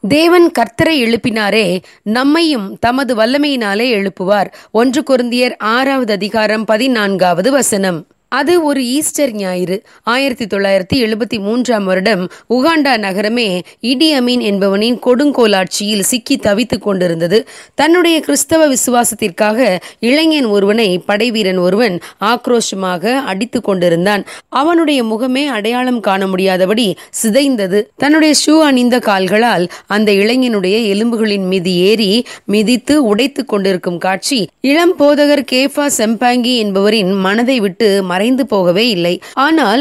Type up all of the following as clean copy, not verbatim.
தேவன் கர்த்தரை எழுப்பினாரே, நம்மையும் தமது வல்லமையினாலே எழுப்புவார். 1 கொரிந்தியர் 6:14 அது ஒரு ஈஸ்டர் ஞாயிறு. 1973 வருடம் உகாண்டா நகரமே இடி அமீன் என்பவனின் கொடுங்கோலாட்சியில் சிக்கி தவித்துக் கொண்டிருந்தது. தன்னுடைய கிறிஸ்தவ விசுவாசத்திற்காக இளைஞன் ஒருவனை படைவீரன் ஒருவன் ஆக்ரோஷமாக அடித்து கொண்டிருந்தான். அவனுடைய முகமே அடையாளம் காண முடியாதபடி சிதைந்தது. தன்னுடைய ஷூ அணிந்த கால்களால் அந்த இளைஞனுடைய எலும்புகளின் மீது ஏறி மிதித்து உடைத்து கொண்டிருக்கும் காட்சி இளம் போதகர் கேஃபா செம்பாங்கி என்பவரின் மனதை விட்டு மறைந்து போகவே இல்லை. ஆனால்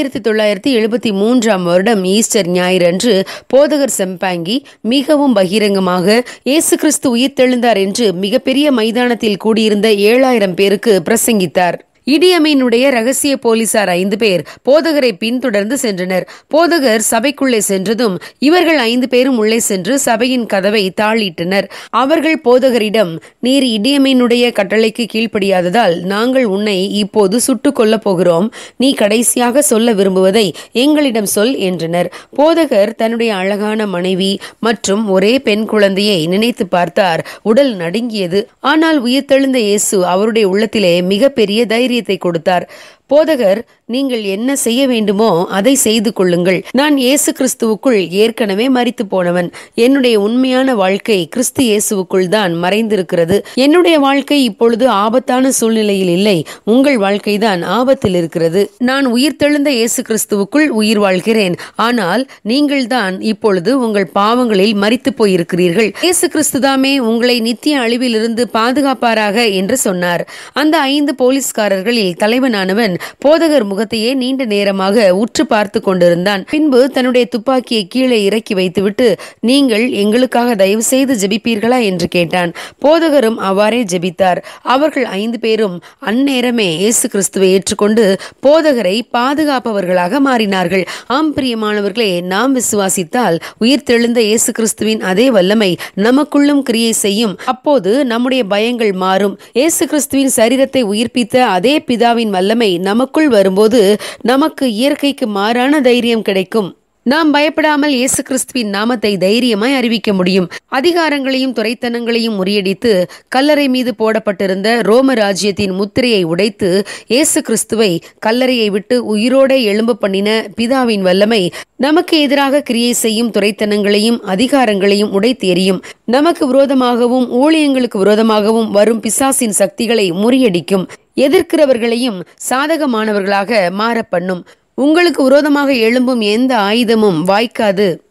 1973 வருடம் ஈஸ்டர் ஞாயிறன்று போதகர் செம்பாங்கி மிகவும் பகிரங்கமாக இயேசு கிறிஸ்து உயிர்த்தெழுந்தார் என்று மிகப்பெரிய மைதானத்தில் கூடியிருந்த 7000 பேருக்கு பிரசங்கித்தார். இடியமீனுடைய ரகசிய போலீசார் 5 பேர் போதகரை பின்தொடர்ந்து சென்றனர். போதகர் சபைக்குள்ளே சென்றதும் இவர்கள் 5 பேரும் உள்ளே சென்று சபையின் கதவை தாளிட்டனர். அவர்கள் போதகரிடம், நீர் இடியமீனுடைய கட்டளைக்கு கீழ்ப்படியாததால் நாங்கள் உன்னை இப்போது சுட்டுக் கொல்லப் போகிறோம். நீ கடைசியாக சொல்ல விரும்புவதை எங்களிடம் சொல் என்றனர். போதகர் தன்னுடைய அழகான மனைவி மற்றும் ஒரே பெண் குழந்தையை நினைத்து பார்த்தார். உடல் நடுங்கியது. ஆனால் உயிர்த்தெழுந்த இயேசு அவருடைய உள்ளத்திலே மிகப்பெரிய தைரியம் கொடுத்தார். போதகர், நீங்கள் என்ன செய்ய வேண்டுமோ அதை செய்து கொள்ளுங்கள். நான் இயேசு கிறிஸ்துவுக்குள் ஏற்கனவே மரித்து போனவன். என்னுடைய உண்மையான வாழ்க்கை கிறிஸ்து இயேசுவுக்குள் தான் மறைந்திருக்கிறது. என்னுடைய வாழ்க்கை இப்பொழுது ஆபத்தான சூழ்நிலையில் இல்லை. உங்கள் வாழ்க்கை தான் ஆபத்தில் இருக்கிறது. நான் உயிர்த்தெழுந்த இயேசு கிறிஸ்துவுக்குள் உயிர் வாழ்கிறேன். ஆனால் நீங்கள் தான் இப்பொழுது உங்கள் பாவங்களில் மரித்து போயிருக்கிறீர்கள். இயேசு கிறிஸ்துதாமே உங்களை நித்திய அழிவிலிருந்து பாதுகாப்பாராக என்று சொன்னார். அந்த 5 போலீஸ்காரர்களில் தலைவனானவன் போதகர் முகத்தையே நீண்ட நேரமாக உற்று பார்த்து கொண்டிருந்தான். பின்பு தன்னுடைய துப்பாக்கியை கீழே இறக்கி வைத்துவிட்டு, நீங்கள் எங்களுக்காக தயவு செய்து ஜெபிப்பீர்களா என்று கேட்டான். போதகரும் அவ்வாறே ஜெபித்தார். அவர்கள் 5 பேரும் அந்நேரமே இயேசு கிறிஸ்துவை ஏற்றுக்கொண்டு போதகரை பாதுகாப்பவர்களாக மாறினார்கள். ஆம் பிரியமானவர்களே, நாம் விசுவாசித்தால் உயிர்த்தெழுந்த இயேசு கிறிஸ்துவின் அதே வல்லமை நமக்குள்ளும் கிரியை செய்யும். அப்போது நம்முடைய பயங்கள் மாறும். இயேசு கிறிஸ்துவின் சரீரத்தை உயிர்ப்பித்த அதே பிதாவின் வல்லமை நமக்குள் வரும்போது நமக்கு இயற்கைக்கு மாறான தைரியம் கிடைக்கும். நாம் பயப்படாமல் இயேசு கிறிஸ்துவின் நாமத்தை தைரியமாய் அறிவிக்க முடியும். அதிகாரங்களையும் துரைத்தனங்களையும் முறியடித்து கல்லறை மீது போடப்பட்டிருந்த ரோம ராஜ்யத்தின் முத்திரையை உடைத்து இயேசு கிறிஸ்துவை கல்லறையை விட்டு உயிரோட எழும்ப பண்ணின பிதாவின் வல்லமை நமக்கு எதிராக கிரியை செய்யும் துரைத்தனங்களையும் அதிகாரங்களையும் உடைத்து எறியும். நமக்கு விரோதமாகவும் ஊழியங்களுக்கு விரோதமாகவும் வரும் பிசாசின் சக்திகளை முறியடிக்கும். எதிர்க்கிறவர்களையும் சாதகமானவர்களாக மாற பண்ணும். உங்களுக்கு விரோதமாக எழும்பும் எந்த ஆயுதமும் வாய்க்காது.